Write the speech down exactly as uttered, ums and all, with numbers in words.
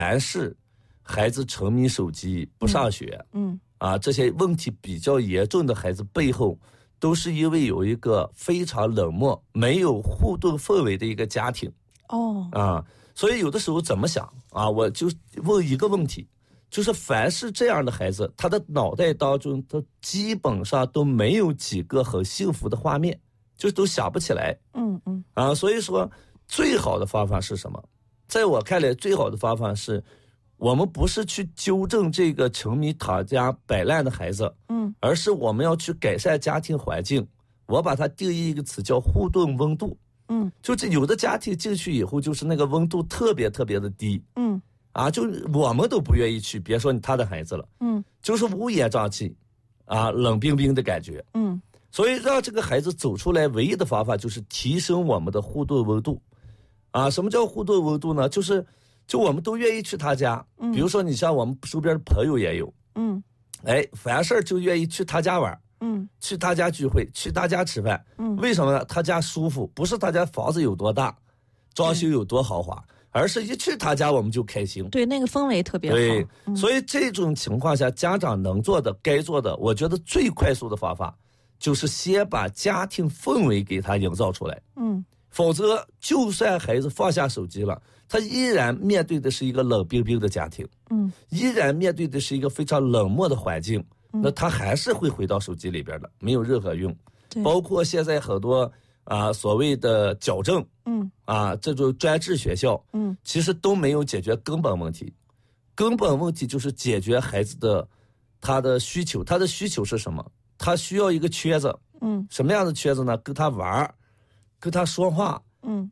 凡是孩子沉迷手机不上学， 嗯， 啊，这些问题比较严重的孩子背后，都是因为有一个非常冷漠、没有互动氛围的一个家庭。 哦， 啊，所以有的时候怎么想啊？我就问一个问题，就是凡是这样的孩子，他的脑袋当中，他基本上都没有几个很幸福的画面，就都想不起来。 嗯嗯， 啊，所以说最好的方法是什么？在我看来，最好的方法是，我们不是去纠正这个沉迷躺家摆烂的孩子， 嗯， 而是我们要去改善家庭环境。我把它定义一个词叫互动温度。 嗯， 就这有的家庭进去以后，就是那个温度特别特别的低， 嗯， 啊，就我们都不愿意去，别说他的孩子了， 嗯， 就是乌烟瘴气，啊，冷冰冰的感觉， 嗯， 所以让这个孩子走出来，唯一的方法就是提升我们的互动温度，啊，什么叫互动温度呢？就是就我们都愿意去他家，比如说你像我们周边的朋友也有， 嗯， 哎，凡事就愿意去他家玩。 嗯， 去他家聚会，去他家吃饭，嗯，为什么呢？他家舒服，不是他家房子有多大，装修有多豪华，而是一去他家我们就开心。 对，那个氛围特别好。 对， 嗯、 所以这种情况下，家长能做的、该做的，我觉得最快速的方法，就是先把家庭氛围给他营造出来。 嗯， 否则，就算孩子放下手机了，他依然面对的是一个冷冰冰的家庭， 嗯， 依然面对的是一个非常冷漠的环境。那他还是会回到手机里边的，没有任何用。包括现在很多啊所谓的矫正， 嗯， 啊这种专治学校， 嗯， 其实都没有解决根本问题。根本问题就是解决孩子的他的需求，他的需求是什么？他需要一个圈子， 嗯， 什么样的圈子呢？跟他玩，跟他说话， 嗯，